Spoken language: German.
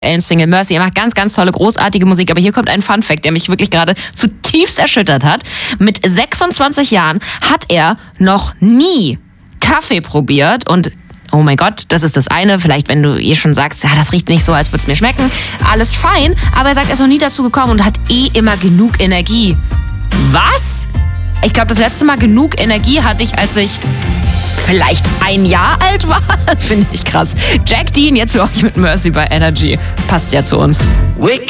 Single Mercy. Er macht ganz, ganz tolle, großartige Musik. Aber hier kommt ein Funfact, der mich wirklich gerade zutiefst erschüttert hat. Mit 26 Jahren hat er noch nie Kaffee probiert und oh mein Gott, das ist das eine. Vielleicht, wenn du schon sagst, ja, das riecht nicht so, als würde es mir schmecken. Alles fein. Aber er sagt, er ist noch nie dazu gekommen und hat immer genug Energie. Was? Ich glaube, das letzte Mal genug Energie hatte ich, als ich vielleicht 1 Jahr alt war. Finde ich krass. Jack Dean jetzt für euch mit Mercy bei Energy. Passt ja zu uns. Wake